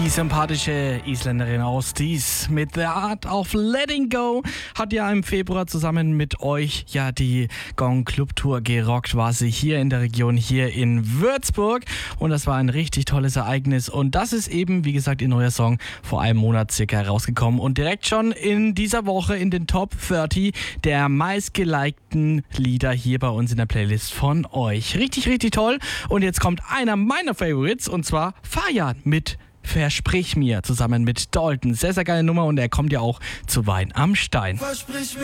Die sympathische Isländerin aus Dies mit The Art of Letting Go hat ja im Februar zusammen mit euch ja die Gong Club Tour gerockt, war sie hier in der Region, hier in Würzburg, und das war ein richtig tolles Ereignis, und das ist eben, wie gesagt, ihr neuer Song vor einem Monat circa rausgekommen und direkt schon in dieser Woche in den Top 30 der meistgelikten Lieder hier bei uns in der Playlist von euch. Richtig, richtig toll, und jetzt kommt einer meiner Favorites, und zwar Fajan mit Versprich mir zusammen mit Dalton. Sehr, sehr geile Nummer, und er kommt ja auch zu Wein am Stein.